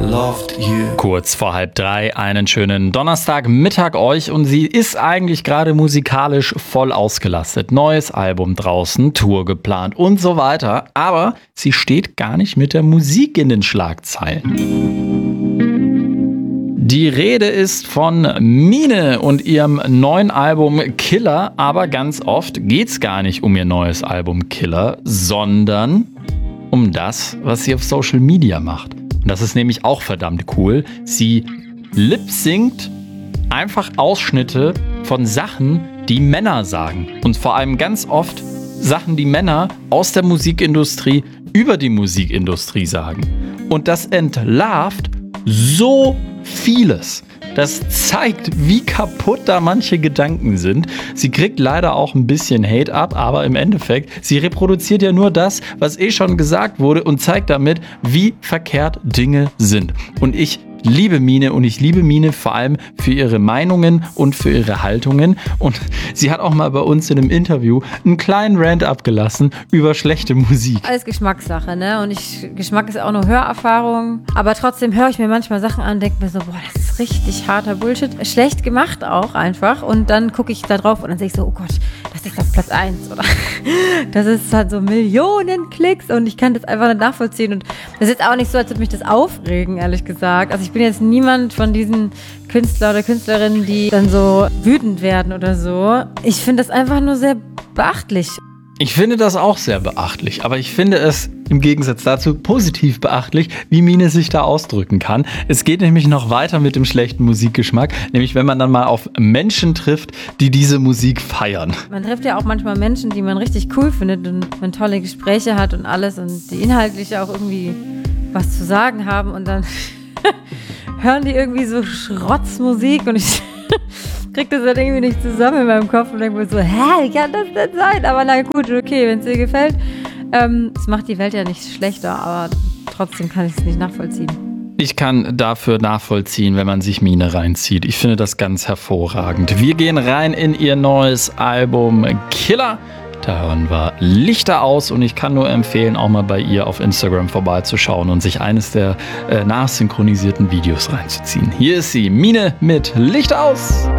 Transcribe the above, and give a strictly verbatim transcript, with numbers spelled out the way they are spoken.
loved you. Kurz vor halb drei, einen schönen Donnerstagmittag euch und sie ist eigentlich gerade musikalisch voll ausgelastet. Neues Album draußen, Tour geplant und so weiter, aber sie steht gar nicht mit der Musik in den Schlagzeilen. Die Rede ist von Mine und ihrem neuen Album Killer, aber ganz oft geht's gar nicht um ihr neues Album Killer, sondern um das, was sie auf Social Media macht. Und das ist nämlich auch verdammt cool. Sie lip-singt einfach Ausschnitte von Sachen, die Männer sagen. Und vor allem ganz oft Sachen, die Männer aus der Musikindustrie über die Musikindustrie sagen. Und das entlarvt so vieles. Das zeigt, wie kaputt da manche Gedanken sind. Sie kriegt leider auch ein bisschen Hate ab, aber im Endeffekt, sie reproduziert ja nur das, was eh schon gesagt wurde und zeigt damit, wie verkehrt Dinge sind. Und ich liebe Mine und ich liebe Mine vor allem für ihre Meinungen und für ihre Haltungen. Und sie hat auch mal bei uns in einem Interview einen kleinen Rant abgelassen über schlechte Musik. Alles Geschmackssache, ne? Und ich, Geschmack ist auch nur Hörerfahrung. Aber trotzdem höre ich mir manchmal Sachen an und denke mir so, boah, das ist richtig harter Bullshit. Schlecht gemacht auch einfach. Und dann gucke ich da drauf und dann sehe ich so, oh Gott, das ist auf Platz eins. Oder das ist halt so Millionen Klicks und ich kann das einfach nicht nachvollziehen. Und das ist jetzt auch nicht so, als würde mich das aufregen, ehrlich gesagt. Also ich bin jetzt niemand von diesen Künstler oder Künstlerinnen, die dann so wütend werden oder so. Ich finde das einfach nur sehr beachtlich. Ich finde das auch sehr beachtlich, aber ich finde es im Gegensatz dazu positiv beachtlich, wie Mine sich da ausdrücken kann. Es geht nämlich noch weiter mit dem schlechten Musikgeschmack, nämlich wenn man dann mal auf Menschen trifft, die diese Musik feiern. Man trifft ja auch manchmal Menschen, die man richtig cool findet und man tolle Gespräche hat und alles und die inhaltlich auch irgendwie was zu sagen haben und dann hören die irgendwie so Schrotzmusik und ich krieg das dann irgendwie nicht zusammen in meinem Kopf und denke mir so, hä, wie kann das denn sein? Aber na gut, okay, wenn es dir gefällt. Ähm, es macht die Welt ja nicht schlechter, aber trotzdem kann ich es nicht nachvollziehen. Ich kann dafür nachvollziehen, wenn man sich Mine reinzieht. Ich finde das ganz hervorragend. Wir gehen rein in ihr neues Album Killer. Da hören wir Lichter aus und ich kann nur empfehlen, auch mal bei ihr auf Instagram vorbeizuschauen und sich eines der äh, nachsynchronisierten Videos reinzuziehen. Hier ist sie, Mine mit Lichter aus.